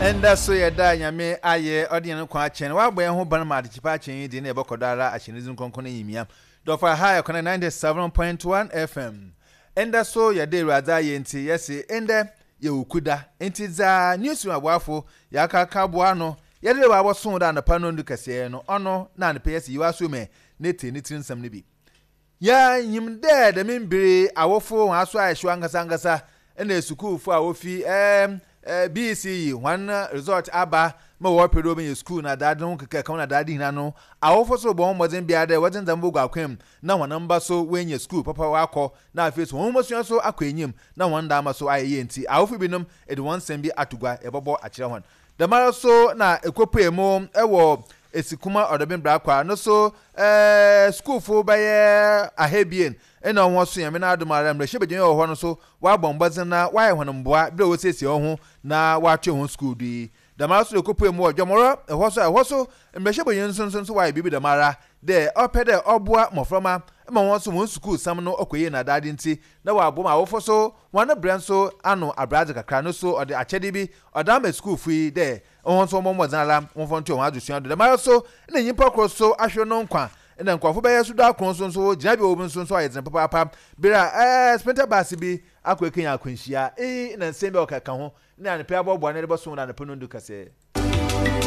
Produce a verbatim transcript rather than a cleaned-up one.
Enda so ye da nyame aye odian kwa chen wa gbe ho ban ma de chipa chen di na ebokodara achenizin konkon yimia do for high kona ninety-seven point one F M. Enda so ye de radza ye nti yesi ende ye ukuda enti za news abwafo ya kaka boa no ye de wa boso da na pano ndu kase no ono na ne pesi yiwa so me neti niti nsam ne bi ya nyimde de membere awofo aso ahwe angasa angasa ena esukufo awofi em B C one resort aba ma wo pedo be school na dad no keke ka na dad hina no awofo so bo modern bia de wadin zambo gwakwem na wana mba so wenye school papa wakọ na afeso won mosua so akwanyim na wanda ma so ayeye nti awofo binom e de won sem bi atugwa ebobo akire hon da mara so na ekopemu ewo esikuma odobin brakwa no so eh school fo baye ahebien ena won so yame na adumara mre shebedin ho no so wa bombazin na wa ye honmboa bre wo sesi ho na wa twe ho school di da mara so ekopemu odwomoro eho so eho so mre shebedin nson so wa bibi da mara de opede obua moframa ma won so won school sam no okoye na dadi nti na wa bom awofo so wan brand so ano abraze kakra no so ode achede bi odama school fui de won so mo mozala won fon to won adusua do da mara so na nyimpa kro so ahwe no nkwa na nkwafo be yesu da kron so so gina bi obun so so ayedzen papa papa bira eh spenta basi bi akwekenya akwanhia eh na nsembe okaka ho na ne pe abobo na de boso na ne pono ndu kase